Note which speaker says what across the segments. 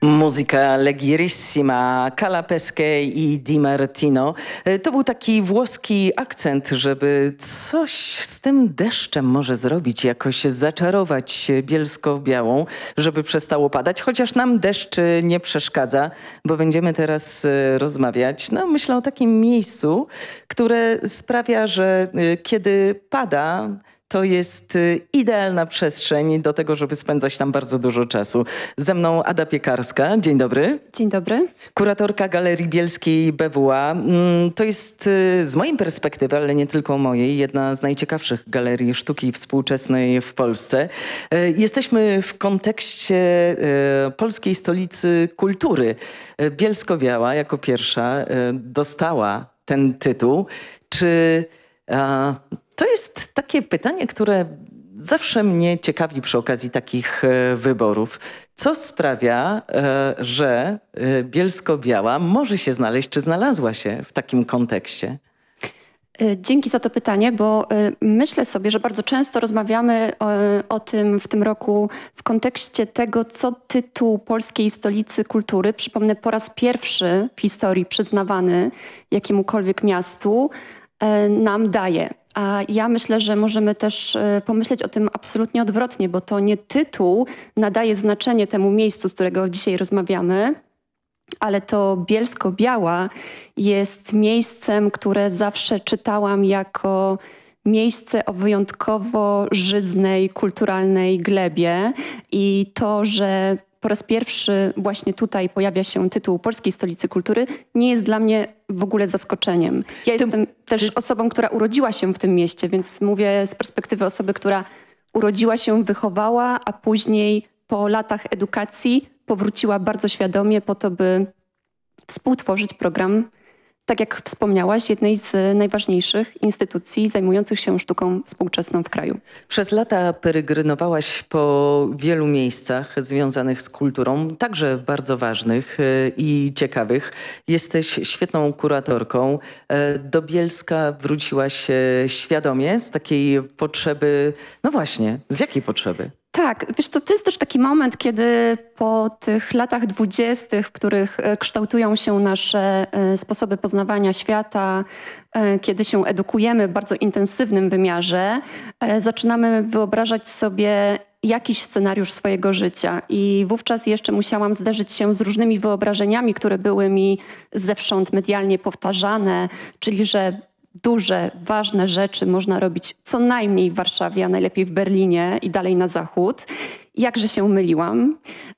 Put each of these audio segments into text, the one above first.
Speaker 1: Muzyka leggierissima, Cala Pesche i Di Martino. To był taki włoski akcent, żeby coś z tym deszczem może zrobić, jakoś zaczarować Bielsko-Białą, żeby przestało padać. Chociaż nam deszcz nie przeszkadza, bo będziemy teraz rozmawiać. No, myślę o takim miejscu, które sprawia, że kiedy pada, to jest idealna przestrzeń do tego, żeby spędzać tam bardzo dużo czasu. Ze mną Ada Piekarska. Dzień dobry.
Speaker 2: Dzień dobry.
Speaker 1: Kuratorka Galerii Bielskiej BWA. To jest z mojej perspektywy, ale nie tylko mojej, jedna z najciekawszych galerii sztuki współczesnej w Polsce. Jesteśmy w kontekście polskiej stolicy kultury. Bielsko-Biała jako pierwsza dostała ten tytuł. Czy to jest takie pytanie, które zawsze mnie ciekawi przy okazji takich wyborów. Co sprawia, że Bielsko-Biała może się znaleźć, czy znalazła się w takim kontekście?
Speaker 2: Dzięki za to pytanie, bo myślę sobie, że bardzo często rozmawiamy o tym w tym roku w kontekście tego, co tytuł Polskiej Stolicy Kultury, przypomnę, po raz pierwszy w historii przyznawany jakiemukolwiek miastu, nam daje. A ja myślę, że możemy też pomyśleć o tym absolutnie odwrotnie, bo to nie tytuł nadaje znaczenie temu miejscu, z którego dzisiaj rozmawiamy, ale to Bielsko-Biała jest miejscem, które zawsze czytałam jako miejsce o wyjątkowo żyznej, kulturalnej glebie. I to, że po raz pierwszy właśnie tutaj pojawia się tytuł Polskiej Stolicy Kultury, nie jest dla mnie w ogóle zaskoczeniem. Ja jestem też osobą, która urodziła się w tym mieście, więc mówię z perspektywy osoby, która urodziła się, wychowała, a później po latach edukacji powróciła bardzo świadomie po to, by współtworzyć program, tak jak wspomniałaś, jednej z najważniejszych instytucji zajmujących się sztuką współczesną w kraju.
Speaker 1: Przez lata peregrynowałaś po wielu miejscach związanych z kulturą, także bardzo ważnych i ciekawych. Jesteś świetną kuratorką. Do Bielska wróciłaś świadomie z takiej potrzeby, no właśnie, z jakiej potrzeby?
Speaker 2: Tak, wiesz co, to jest też taki moment, kiedy po tych latach 20., w których kształtują się nasze sposoby poznawania świata, kiedy się edukujemy w bardzo intensywnym wymiarze, zaczynamy wyobrażać sobie jakiś scenariusz swojego życia. I wówczas jeszcze musiałam zderzyć się z różnymi wyobrażeniami, które były mi zewsząd medialnie powtarzane, czyli że duże, ważne rzeczy można robić co najmniej w Warszawie, a najlepiej w Berlinie i dalej na zachód. Jakże się myliłam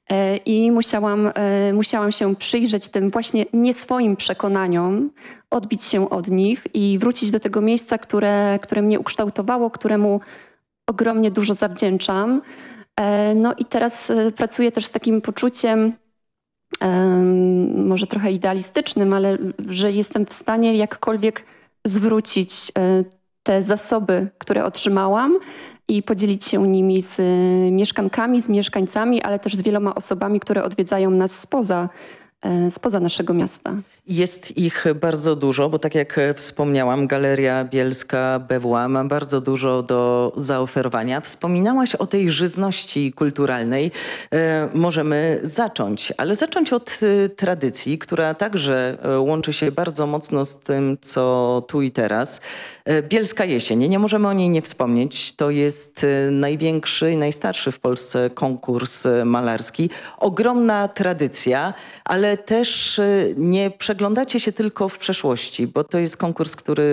Speaker 2: i musiałam się przyjrzeć tym właśnie nie swoim przekonaniom, odbić się od nich i wrócić do tego miejsca, które mnie ukształtowało, któremu ogromnie dużo zawdzięczam. No i teraz pracuję też z takim poczuciem, może trochę idealistycznym, ale że jestem w stanie jakkolwiek zwrócić te zasoby, które otrzymałam i podzielić się nimi z mieszkankami, z mieszkańcami, ale też z wieloma osobami, które odwiedzają nas spoza naszego miasta.
Speaker 1: Jest ich bardzo dużo, bo tak jak wspomniałam, Galeria Bielska BWA ma bardzo dużo do zaoferowania. Wspominałaś o tej żyzności kulturalnej. Możemy zacząć, ale zacząć od tradycji, która także łączy się bardzo mocno z tym, co tu i teraz. Bielska Jesień, nie możemy o niej nie wspomnieć. To jest największy i najstarszy w Polsce konkurs malarski. Ogromna tradycja, ale też nie przeglądacie się tylko w przeszłości, bo to jest konkurs, który